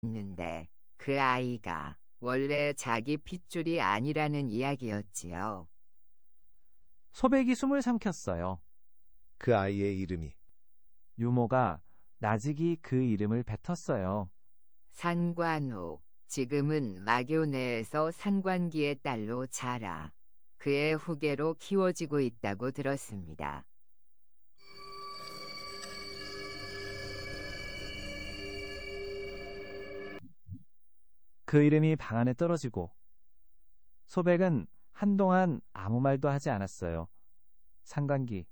있는데 그 아이가 원래 자기 핏줄이 아니라는 이야기였지요. 소백이 숨을 삼켰어요. 그 아이의 이름이 유모가 나직이 그 이름을 뱉었어요. 산관우, 지금은 마교내에서 산관기의 딸로 자라 그의 후계로 키워지고 있다고 들었습니다. 그 이름이 방 안에 떨어지고 소백은 한동안 아무 말도 하지 않았어요. 상관기.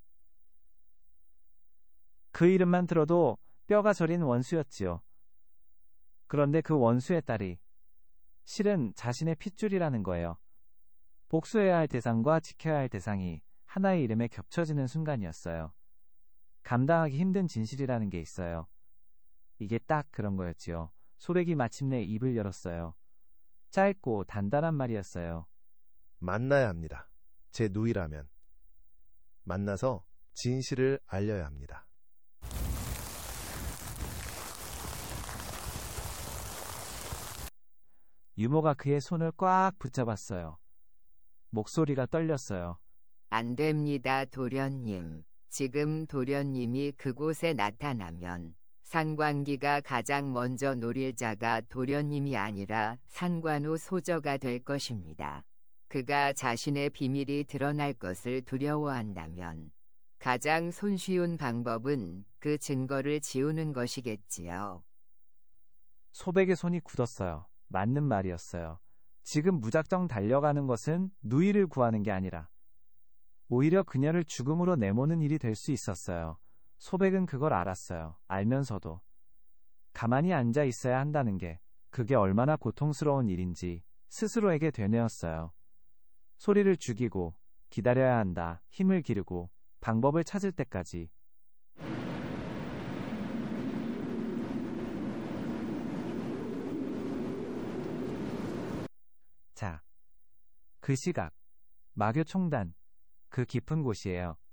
그 이름만 들어도 뼈가 저린 원수였지요. 그런데 그 원수의 딸이 실은 자신의 핏줄이라는 거예요. 복수해야 할 대상과 지켜야 할 대상이 하나의 이름에 겹쳐지는 순간이었어요. 감당하기 힘든 진실이라는 게 있어요. 이게 딱 그런 거였지요. 소백이 마침내 입을 열었어요. 짧고 단단한 말이었어요. 만나야 합니다. 제 누이라면. 만나서 진실을 알려야 합니다. 유모가 그의 손을 꽉 붙잡았어요. 목소리가 떨렸어요. 안 됩니다, 도련님. 지금 도련님이 그곳에 나타나면 산관기가 가장 먼저 노릴 자가 도련님이 아니라 산관우 소저가 될 것입니다. 그가 자신의 비밀이 드러날 것을 두려워한다면 가장 손쉬운 방법은 그 증거를 지우는 것이겠지요. 소백의 손이 굳었어요. 맞는 말이었어요. 지금 무작정 달려가는 것은 누이를 구하는 게 아니라 오히려 그녀를 죽음으로 내모는 일이 될 수 있었어요. 소백은 그걸 알았어요. 알면서도 가만히 앉아 있어야 한다는 게 그게 얼마나 고통스러운 일인지 스스로에게 되뇌었어요. 소리를 죽이고 기다려야 한다. 힘을 기르고 방법을 찾을 때까지. 자, 그 시각 마교 총단, 그 깊은 곳이에요.